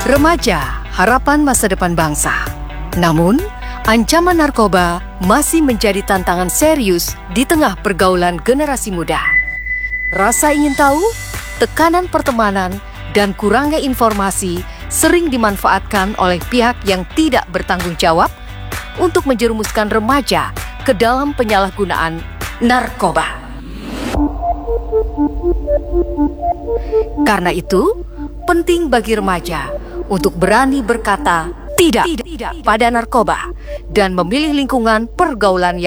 Remaja, harapan masa depan bangsa. Namun, ancaman narkoba masih menjadi tantangan serius di tengah pergaulan generasi muda. Rasa ingin tahu, tekanan pertemanan, dan kurangnya informasi sering dimanfaatkan oleh pihak yang tidak bertanggung jawab untuk menjerumuskan remaja ke dalam penyalahgunaan narkoba. Karena itu, penting bagi remaja untuk berani berkata tidak pada narkoba dan memilih lingkungan pergaulan